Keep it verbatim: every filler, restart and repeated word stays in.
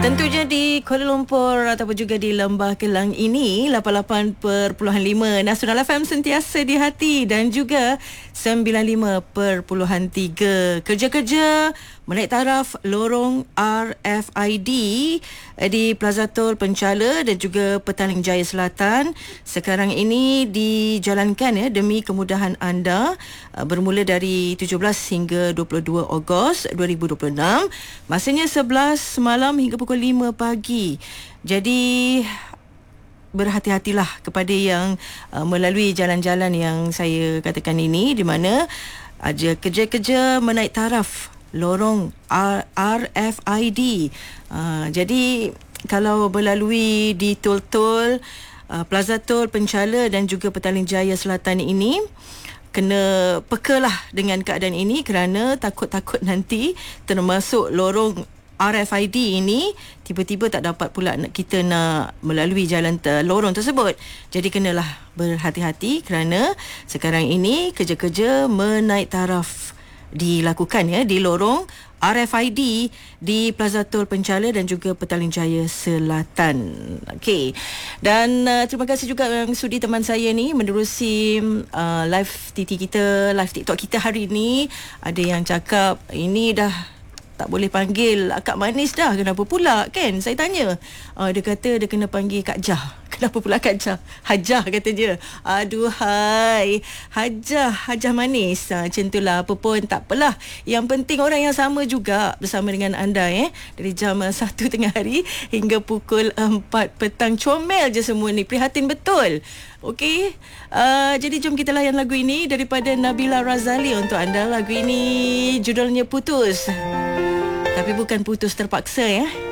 Tentunya di Kuala Lumpur ataupun juga di Lembah Kelang ini lapan puluh lapan perpuluhan lima Nasional F M sentiasa di hati dan juga sembilan puluh lima perpuluhan tiga. Kerja-kerja menaik taraf lorong R F I D di Plaza Tol Penchala dan juga Petaling Jaya Selatan sekarang ini dijalankan ya demi kemudahan anda bermula dari tujuh belas hingga dua puluh dua Ogos dua ribu dua puluh enam. Masanya sebelas malam hingga pukul lima pagi. Jadi berhati-hatilah kepada yang uh, melalui jalan-jalan yang saya katakan ini, di mana ada kerja-kerja menaik taraf lorong R- RFID. Uh, jadi kalau berlalui di tol-tol uh, Plaza Tol Penchala dan juga Petaling Jaya Selatan ini, kena pekalah dengan keadaan ini kerana takut-takut nanti termasuk lorong R F I D ini tiba-tiba tak dapat pula kita nak melalui jalan te- lorong tersebut. Jadi kenalah berhati-hati kerana sekarang ini kerja-kerja menaik taraf dilakukan ya di lorong R F I D di Plaza Tol Penchala dan juga Petaling Jaya Selatan. Okey. Dan uh, terima kasih juga yang sudi teman saya ni menerusi uh, live T T kita, live TikTok kita hari ini. Ada yang cakap ini dah tak boleh panggil Akak Manis dah. Kenapa pula kan? Saya tanya. Uh, dia kata dia kena panggil Kak Jah. Kenapa pula Kak Jah? Hajah kata dia. Aduhai. Hajah. Hajah Manis. Uh, macam itulah. Apa pun tak apalah. Yang penting orang yang sama juga bersama dengan anda eh. Dari jam satu tengah hari hingga pukul empat petang. Comel je semua ni. Prihatin betul. Okey. Uh, jadi jom kita layan lagu ini daripada Nabila Razali untuk anda. Lagu ini judulnya Putus. Tapi bukan putus terpaksa ya.